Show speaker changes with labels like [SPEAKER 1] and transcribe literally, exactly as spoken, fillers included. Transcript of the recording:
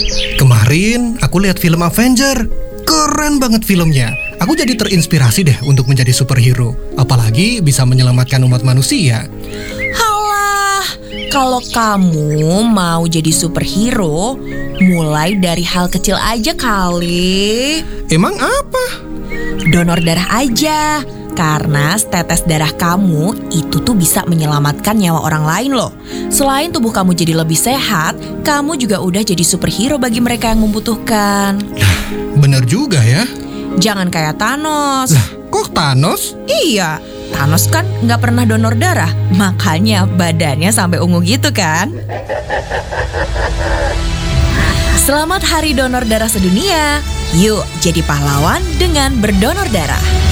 [SPEAKER 1] Kemarin aku lihat film Avenger. Keren banget filmnya. Aku jadi terinspirasi deh untuk menjadi superhero. Apalagi bisa menyelamatkan umat manusia.
[SPEAKER 2] Halah, kalau kamu mau jadi superhero, mulai dari hal kecil aja kali.
[SPEAKER 1] Emang apa?
[SPEAKER 2] Donor darah aja. Karena setetes darah kamu itu tuh bisa menyelamatkan nyawa orang lain loh. Selain tubuh kamu jadi lebih sehat, kamu juga udah jadi superhero bagi mereka yang membutuhkan.
[SPEAKER 1] Bener juga ya.
[SPEAKER 2] Jangan kayak Thanos.
[SPEAKER 1] Lah, kok Thanos?
[SPEAKER 2] Iya, Thanos kan nggak pernah donor darah, makanya badannya sampai ungu gitu kan. Selamat Hari Donor Darah Sedunia. Yuk jadi pahlawan dengan berdonor darah.